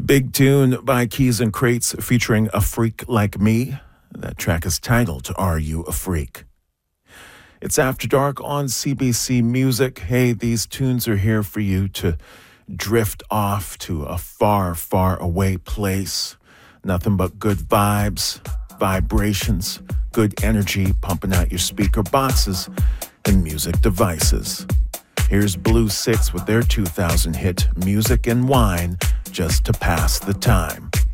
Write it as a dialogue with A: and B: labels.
A: Big tune by Keys and Crates featuring A Freak Like Me. That track is titled Are You a Freak? It's After Dark on CBC Music. Hey, these tunes are here for you to drift off to a far, far away place. Nothing but good vibes, vibrations, good energy pumping out your speaker boxes and music devices. Here's Blue Six with their 2000 hit Music and Wine, just to pass the time.